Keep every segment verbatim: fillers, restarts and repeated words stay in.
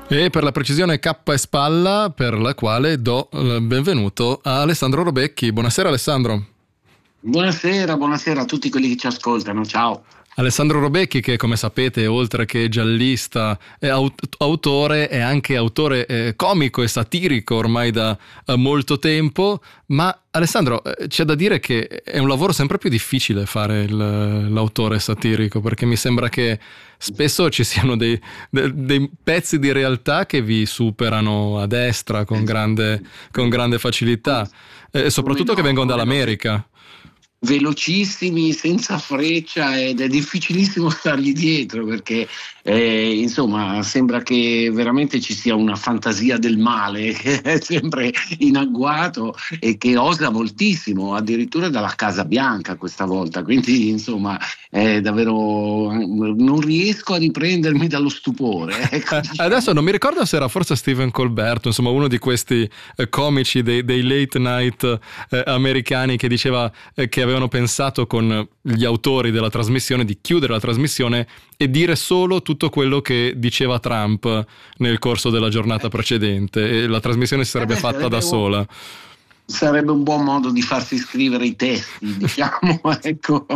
E per la precisione K e spalla, per la quale do il benvenuto a Alessandro Robecchi. Buonasera Alessandro. Buonasera, buonasera a tutti quelli che ci ascoltano, ciao. Alessandro Robecchi, che come sapete, oltre che giallista e aut- autore, è anche autore eh, comico e satirico ormai da eh, molto tempo. Ma Alessandro, eh, c'è da dire che è un lavoro sempre più difficile fare il, l'autore satirico, perché mi sembra che spesso ci siano dei, de, dei pezzi di realtà che vi superano a destra con grande, con grande facilità, e soprattutto che vengono dall'America. Velocissimi, senza freccia, ed è difficilissimo stargli dietro perché eh, insomma sembra che veramente ci sia una fantasia del male che è sempre in agguato e che osa moltissimo, addirittura dalla Casa Bianca questa volta, quindi insomma è davvero, non riesco a riprendermi dallo stupore, ecco, diciamo. Adesso non mi ricordo se era forse Stephen Colbert, insomma uno di questi eh, comici dei, dei late night eh, americani, che diceva eh, che avevano pensato con gli autori della trasmissione di chiudere la trasmissione e dire solo tutto quello che diceva Trump nel corso della giornata precedente, e la trasmissione si sarebbe Eh beh, fatta sarebbe da sola. Sarebbe un buon modo di farsi scrivere i testi, diciamo, ecco.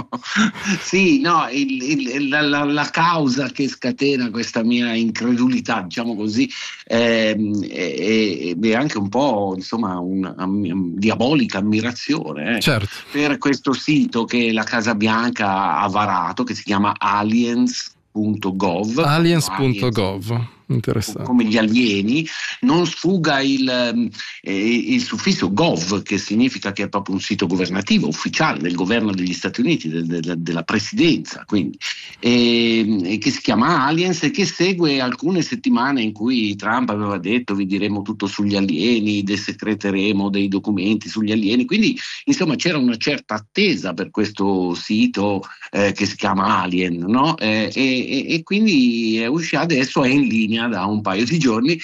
Sì, no, il, il, la, la, la causa che scatena questa mia incredulità, diciamo così, è, è, è anche un po', insomma, una, una diabolica ammirazione eh, certo. per questo sito che la Casa Bianca ha varato, che si chiama aliens punto gov. aliens punto gov. Interessante. Come gli alieni, non sfuga il, eh, il suffisso gov, che significa che è proprio un sito governativo, ufficiale del governo degli Stati Uniti, del, del, della presidenza, quindi, e, e che si chiama Aliens, e che segue alcune settimane in cui Trump aveva detto vi diremo tutto sugli alieni, desecreteremo dei documenti sugli alieni, quindi insomma c'era una certa attesa per questo sito eh, che si chiama Alien, no? Eh, e, e quindi è uscito, adesso è in linea da un paio di giorni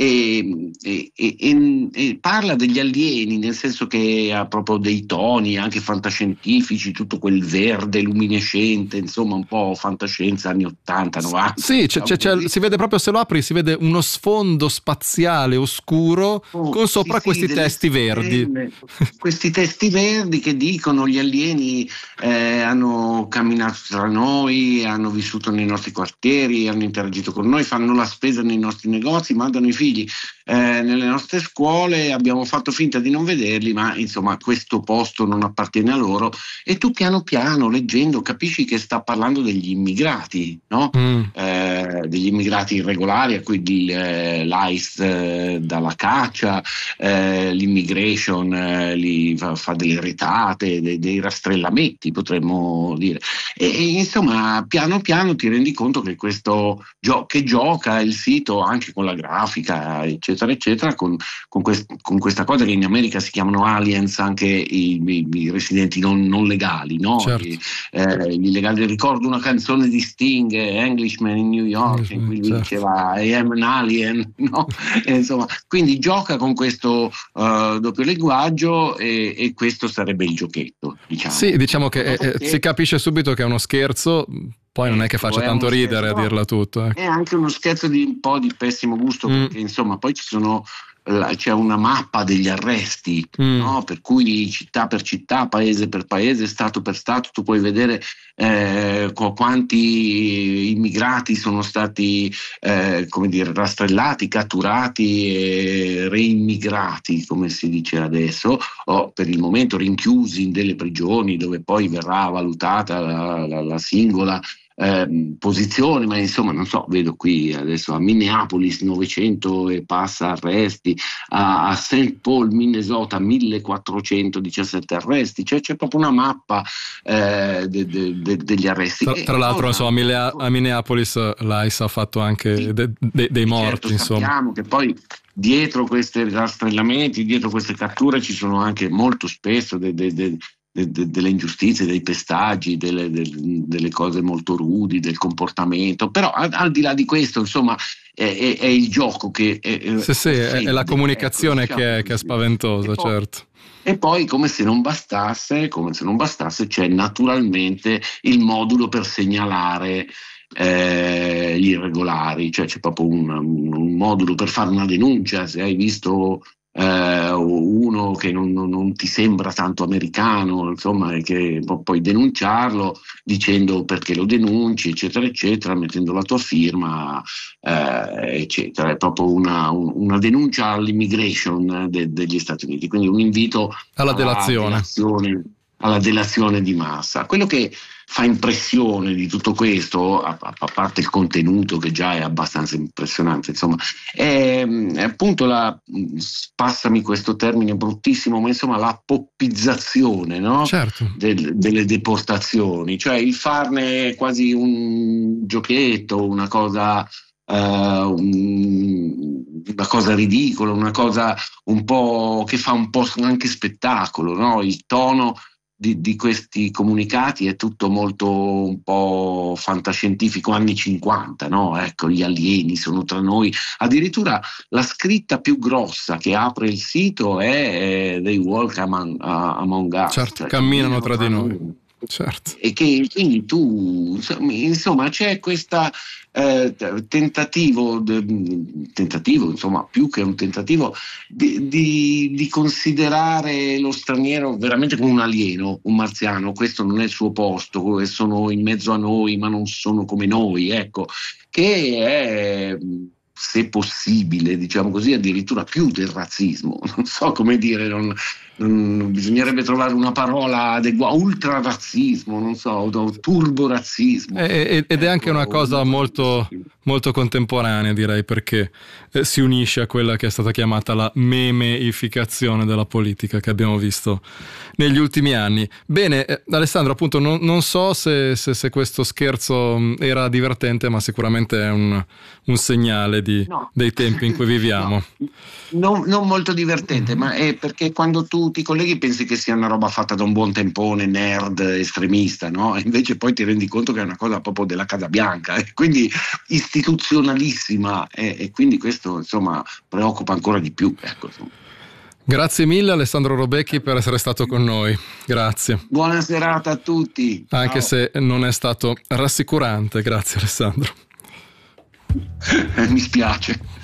e, e, e, e parla degli alieni, nel senso che ha proprio dei toni anche fantascientifici, tutto quel verde luminescente, insomma un po' fantascienza anni ottanta novanta. Sì, c'è, c'è, c'è, si vede proprio, se lo apri si vede uno sfondo spaziale oscuro oh, con sopra sì, questi sì, testi verdi. Stelle, questi testi verdi che dicono gli alieni eh, hanno camminato tra noi, hanno vissuto nei nostri quartieri, hanno interagito con noi, fanno la spesa nei nostri negozi, mandano i figli eh, nelle nostre scuole, abbiamo fatto finta di non vederli, ma insomma questo posto non appartiene a loro, e tu piano piano leggendo capisci che sta parlando degli immigrati, no? Mm. Eh, degli immigrati irregolari a cui il, eh, l'I C E eh, dà la caccia, eh, l'immigration eh, li fa, fa delle retate, dei, dei rastrellamenti potremmo dire, e, e insomma piano piano ti rendi conto che questo gio- che gioca il sito anche con la grafica eccetera eccetera, con, con, quest- con questa cosa che in America si chiamano aliens anche i, i, i residenti non, non legali, no? Certo. I, eh, gli illegali. Ricordo una canzone di Sting, Englishman in New York, in cui lui certo. diceva I am an alien, no? E, insomma, quindi gioca con questo uh, doppio linguaggio, e, e questo sarebbe il giochetto, diciamo. Sì, diciamo che eh, si capisce subito che è uno scherzo. Poi non è che faccia tanto ridere scherzo, a dirla tutto. Eh. È anche uno scherzo di un po' di pessimo gusto, mm. perché insomma poi ci sono c'è una mappa degli arresti, mm. no? Per cui città per città, paese per paese, stato per stato, tu puoi vedere eh, quanti immigrati sono stati eh, come dire, rastrellati, catturati e reimmigrati, come si dice adesso, o per il momento rinchiusi in delle prigioni dove poi verrà valutata la, la, la singola Eh, posizione, ma insomma non so, vedo qui adesso a Minneapolis novecento e passa arresti, a, a Saint Paul Minnesota millequattrocentodiciassette arresti, cioè c'è proprio una mappa eh, de, de, de, degli arresti. Tra, tra l'altro insomma, a Minneapolis l'I C E ha fatto anche sì, de, de, dei morti, certo, insomma. Sappiamo che poi dietro questi rastrellamenti, dietro queste catture ci sono anche molto spesso de, de, de, De, de, delle ingiustizie, dei pestaggi, delle, de, delle cose molto rudi, del comportamento, però al, al di là di questo insomma è, è, è il gioco che è, sì, sì, è, è la comunicazione ecco, diciamo, che, è, che è spaventosa, e poi, certo. E poi come se non bastasse, come se non bastasse c'è naturalmente il modulo per segnalare eh, irregolari, cioè c'è proprio un, un modulo per fare una denuncia. Se hai visto eh, uno che non, non, non ti sembra tanto americano, insomma, e che pu- puoi denunciarlo dicendo perché lo denunci, eccetera, eccetera, mettendo la tua firma, eh, eccetera. È proprio una, un- una denuncia all'immigration de- degli Stati Uniti, quindi un invito Alla alla delazione. delazione, alla delazione di massa. Quello che fa impressione di tutto questo, a, a parte il contenuto che già è abbastanza impressionante, insomma, è, è appunto la, passami questo termine bruttissimo, ma insomma la poppizzazione, no? Certo. Del, delle deportazioni, cioè il farne quasi un giochetto, una cosa, uh, un, una cosa ridicola, una cosa un po' che fa un po' anche spettacolo, no? Il tono Di, di questi comunicati è tutto molto un po' fantascientifico, anni cinquanta, no? Ecco, gli alieni sono tra noi. Addirittura la scritta più grossa che apre il sito è eh, They walk among, uh, among us, Certo, cioè camminano camminano tra tra di noi. noi. Certo. E che quindi tu, insomma, c'è questa eh, tentativo, de, tentativo, insomma, più che un tentativo, di, di, di considerare lo straniero veramente come un alieno, un marziano. Questo non è il suo posto, sono in mezzo a noi, ma non sono come noi, ecco, che è, se possibile, diciamo così, addirittura più del razzismo. Non so come dire, non, non, bisognerebbe trovare una parola adeguata, ultrarazzismo, non so, turborazzismo. Ed è ecco, anche una cosa molto, molto contemporanea, direi, perché eh, si unisce a quella che è stata chiamata la memeificazione della politica che abbiamo visto negli ultimi anni. Bene, eh, Alessandro, appunto, non, non so se, se, se questo scherzo era divertente, ma sicuramente è un, un segnale di, no. dei tempi in cui viviamo. No. Non, non molto divertente, ma è perché quando tu ti colleghi pensi che sia una roba fatta da un buon tempone, nerd, estremista, no? E invece poi ti rendi conto che è una cosa proprio della Casa Bianca, e quindi istituzionalissima, e, e quindi questo, insomma, preoccupa ancora di più. Ecco, insomma. Grazie mille Alessandro Robecchi per essere stato con noi, grazie. Buona serata a tutti. Anche Ciao. se non è stato rassicurante, grazie Alessandro. Mi spiace.